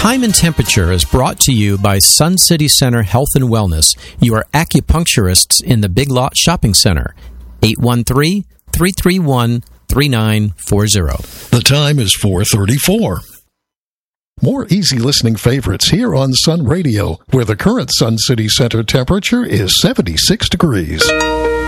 Time and Temperature is brought to you by Sun City Center Health and Wellness, your acupuncturists in the Big Lot Shopping Center. 813-331-3940. The time is 4:34. More easy listening favorites here on Sun Radio, where the current Sun City Center temperature is 76 degrees.